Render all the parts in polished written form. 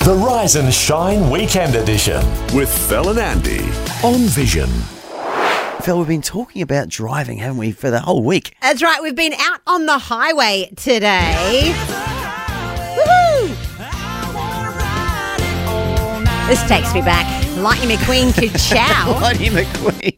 The Rise and Shine Weekend Edition with Phil and Andy on Vision. Phil, we've been talking about driving, haven't we, for the whole week? That's right. We've been out on the highway today. Woohoo! This takes me back. Lightning McQueen could chow. Lightning McQueen.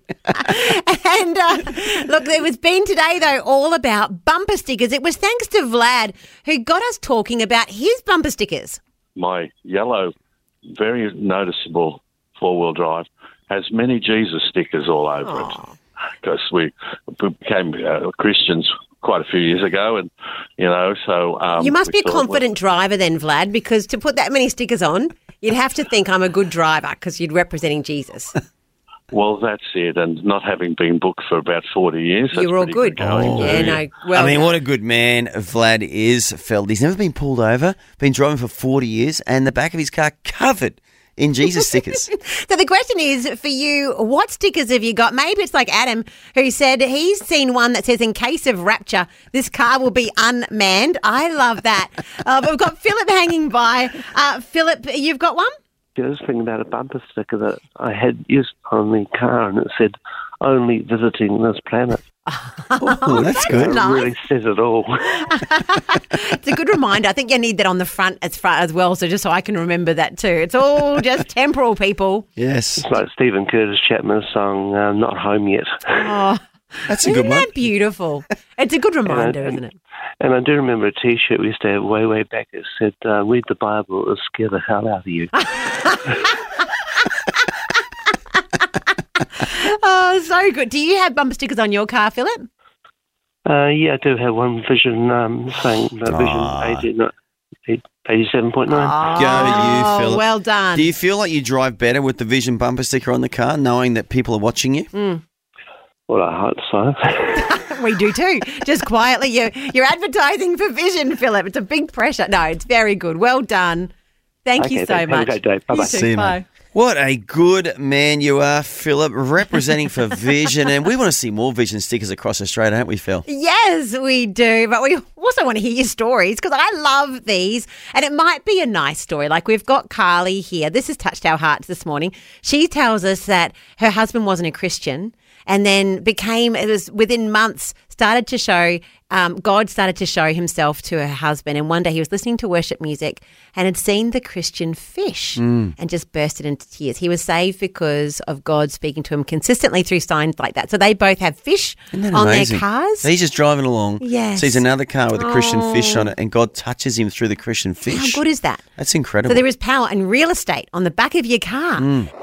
And look, it was been today, though, all about bumper stickers. It was thanks to Vlad who got us talking about his bumper stickers. My yellow, very noticeable four-wheel drive has many Jesus stickers all over it. Because we became Christians quite a few years ago, and so you must be a confident driver then, Vlad, because to put that many stickers on, you'd have to think I'm a good driver because you're representing Jesus. Well, that's it, and not having been booked for about 40 years. You're all good. What a good man Vlad is, Phil. He's never been pulled over, been driving for 40 years, and the back of his car covered in Jesus stickers. So the question is for you, what stickers have you got? Maybe it's like Adam, who said he's seen one that says, in case of rapture, this car will be unmanned. I love that. But we've got Philip hanging by. Philip, you've got one? I was thinking about a bumper sticker that I had used on the car, and it said, only visiting this planet. Oh, that's good. It really says it all. It's a good reminder. I think you need that on the front as well, so just so I can remember that too. It's all just temporal, people. Yes. It's like Stephen Curtis Chapman's song, Not Home Yet. Oh, that's a good one. Isn't that beautiful? It's a good reminder, isn't it? And I do remember a T-shirt we used to have way back. It said, read the Bible, it'll scare the hell out of you. Oh, so good. Do you have bumper stickers on your car, Philip? Yeah, I do have one Vision saying Vision 87.9. Go you, Philip. Well done. Do you feel like you drive better with the Vision bumper sticker on the car, knowing that people are watching you? Well, I hope so. We do too. Just quietly. You're advertising for Vision, Philip. It's a big pressure. No, it's very good. Well done. Thank you so much. Have a great day. Bye-bye. See you, Bye. mate. What a good man you are, Philip, representing for Vision. And we want to see more Vision stickers across Australia, don't we, Phil? Yes, we do. But we also want to hear your stories because I love these. And it might be a nice story. Like we've got Carly here. This has touched our hearts this morning. She tells us that her husband wasn't a Christian and then it was within months, started to show, God started to show himself to her husband. And one day he was listening to worship music and had seen the Christian fish and just bursted into tears. He was saved because of God speaking to him consistently through signs like that. So they both have fish on their cars. So he's just driving along, yes. sees another car with a Christian fish on it, and God touches him through the Christian fish. How good is that? That's incredible. So there is power in real estate on the back of your car.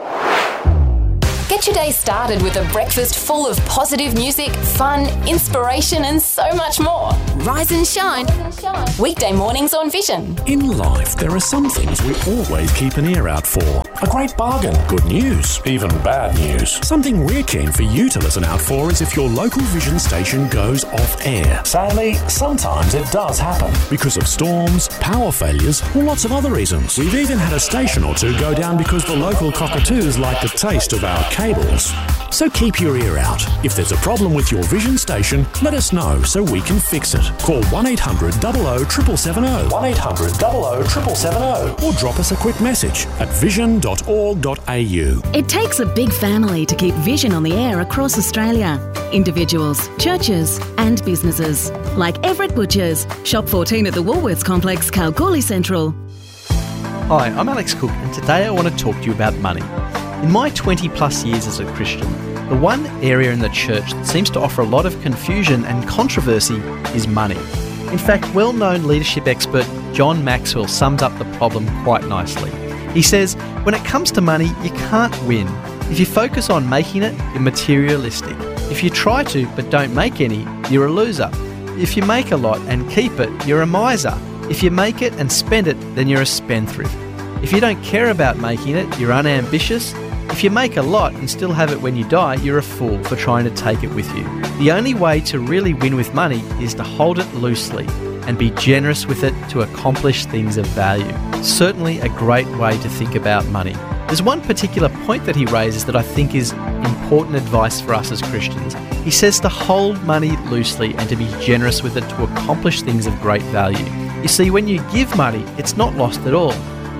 Get your day started with a breakfast full of positive music, fun, inspiration, and so much more. Rise and shine. Weekday mornings on Vision. In life, there are some things we always keep an ear out for. A great bargain, good news, even bad news. Something we're keen for you to listen out for is if your local Vision station goes off air. Sadly, sometimes it does happen because of storms, power failures, or lots of other reasons. We've even had a station or two go down because the local cockatoos like the taste of our cables. So keep your ear out. If there's a problem with your Vision station, let us know so we can fix it. Call 1800 00 770, 1800 00 770, or drop us a quick message at vision.org.au. It takes a big family to keep Vision on the air across Australia. Individuals, churches and businesses. Like Everett Butchers, Shop 14 at the Woolworths Complex, Kalgoorlie Central. Hi, I'm Alex Cook, and today I want to talk to you about money. In my 20 plus years as a Christian, the one area in the church that seems to offer a lot of confusion and controversy is money. In fact, well-known leadership expert John Maxwell sums up the problem quite nicely. He says, when it comes to money, you can't win. If you focus on making it, you're materialistic. If you try to but don't make any, you're a loser. If you make a lot and keep it, you're a miser. If you make it and spend it, then you're a spendthrift. If you don't care about making it, you're unambitious. If you make a lot and still have it when you die, you're a fool for trying to take it with you. The only way to really win with money is to hold it loosely and be generous with it to accomplish things of value. Certainly a great way to think about money. There's one particular point that he raises that I think is important advice for us as Christians. He says to hold money loosely and to be generous with it to accomplish things of great value. You see, when you give money, it's not lost at all.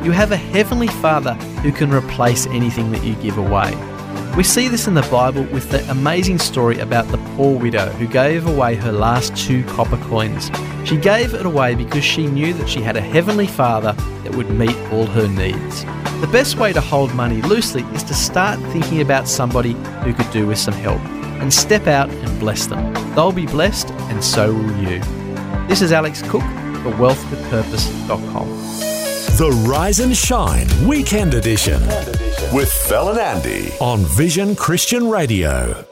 You have a Heavenly Father who can replace anything that you give away. We see this in the Bible with the amazing story about the poor widow who gave away her last 2 copper coins. She gave it away because she knew that she had a Heavenly Father that would meet all her needs. The best way to hold money loosely is to start thinking about somebody who could do with some help and step out and bless them. They'll be blessed and so will you. This is Alex Cook for wealthwithpurpose.com. The Rise and Shine Weekend Edition with Fel and Andy on Vision Christian Radio.